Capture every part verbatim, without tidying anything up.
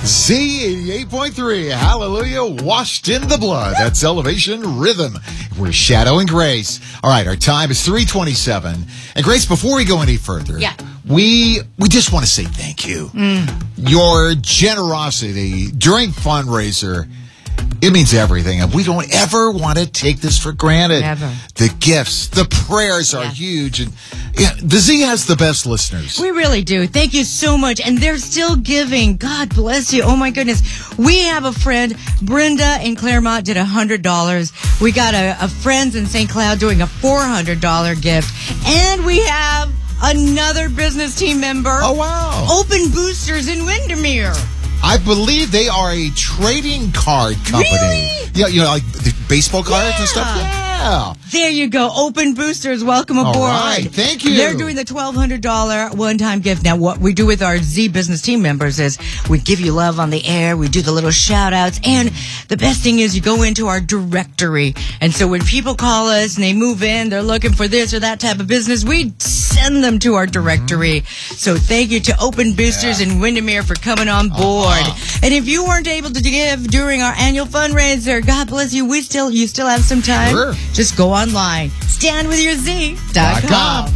Z eighty-eight point three, hallelujah, washed in the blood. That's Elevation Rhythm. We're Shadow and Grace. All right, our time is three twenty-seven. And Grace, before we go any further, yeah. we we just want to say thank you. Mm. Your generosity during fundraiser, it means everything, and we don't ever want to take this for granted. Never. The gifts, the prayers are Yeah. huge, and yeah, the Z has the best listeners. We really do. Thank you so much. And they're still giving. God bless you. Oh, my goodness. We have a friend, Brenda in Claremont, did one hundred dollars. We got a, a friends in Saint Cloud doing a four hundred dollars gift. And we have another business team member. Oh, wow. Open Boosters in Windermere. I believe they are a trading card company. Really? Yeah, you know, like the baseball cards Yeah. and stuff. Yeah. There you go. Open Boosters. Welcome All aboard. right. Thank you. They're doing the twelve hundred dollars one-time gift. Now, what we do with our Z business team members is we give you love on the air. We do the little shout-outs. And the best thing is you go into our directory. And so when people call us and they move in, they're looking for this or that type of business, we send them to our directory. Mm-hmm. So thank you to Open Boosters Yeah. in Windermere for coming on board. Uh-huh. And if you weren't able to give during our annual fundraiser, God bless you. We still, you still have some time. Sure. Just go online. stand with your z dot com.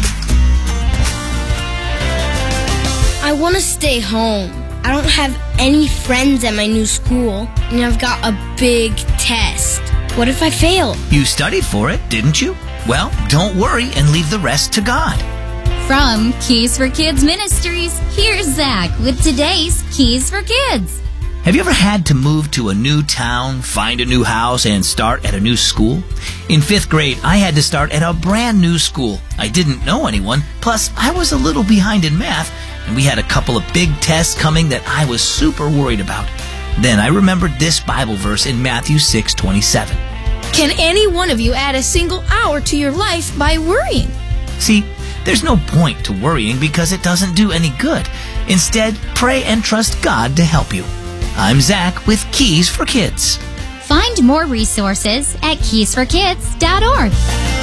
I want to stay home. I don't have any friends at my new school, and I've got a big test. What if I fail? You studied for it, didn't you? Well, don't worry and leave the rest to God. From Keys for Kids Ministries, here's Zach with today's Keys for Kids. Have you ever had to move to a new town, find a new house, and start at a new school? In fifth grade, I had to start at a brand new school. I didn't know anyone, plus I was a little behind in math, and we had a couple of big tests coming that I was super worried about. Then I remembered this Bible verse in Matthew six twenty-seven. Can any one of you add a single hour to your life by worrying? See, there's no point to worrying because it doesn't do any good. Instead, pray and trust God to help you. I'm Zach with Keys for Kids. Find more resources at keys for kids dot org.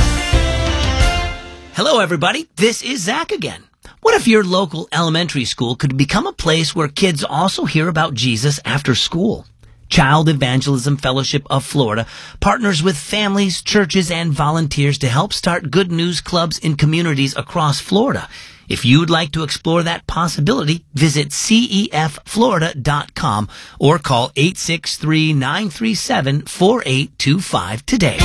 Hello, everybody. This is Zach again. What if your local elementary school could become a place where kids also hear about Jesus after school? Child Evangelism Fellowship of Florida partners with families, churches, and volunteers to help start good news clubs in communities across Florida. If you'd like to explore that possibility, visit C E F Florida dot com or call eight six three, nine three seven, four eight two five today.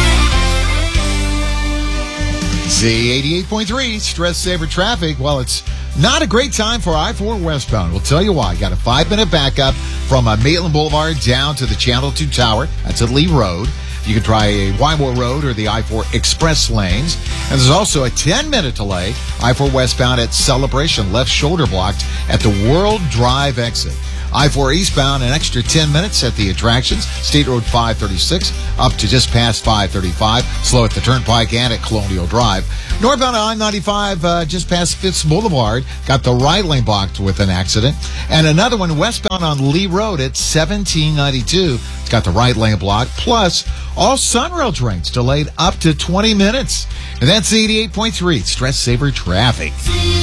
Z eighty-eight point three, Stress Saver Traffic. Well, it's not a great time for I four westbound. We'll tell you why. Got a five-minute backup from uh, Maitland Boulevard down to the Channel two Tower. That's at Lee Road. You can try a Wymore Road or the I four Express lanes. And there's also a ten-minute delay, I four westbound at Celebration, left shoulder blocked at the World Drive exit. I four eastbound, an extra ten minutes at the attractions. State Road five thirty-six up to just past five thirty-five. Slow at the Turnpike and at Colonial Drive. Northbound I ninety-five uh, just past Fifth Boulevard. Got the right lane blocked with an accident. And another one westbound on Lee Road at seventeen ninety-two. It's got the right lane blocked. Plus, all Sunrail trains delayed up to twenty minutes. And that's eighty-eight point three, Stress Saver Traffic.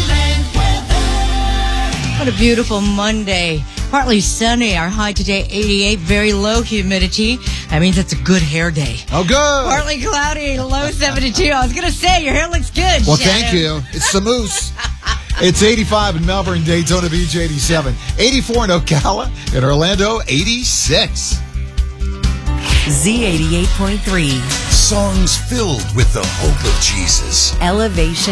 What a beautiful Monday. Partly sunny. Our high today, eighty-eight. Very low humidity. That means it's a good hair day. Oh, good. Partly cloudy, low seventy-two. I was going to say, your hair looks good. Well, Shadow. thank you. It's the Moose. It's eighty-five in Melbourne, Daytona Beach, eighty-seven. eighty-four in Ocala, in Orlando, eighty-six. Z eighty-eight point three. Songs filled with the hope of Jesus. Elevation.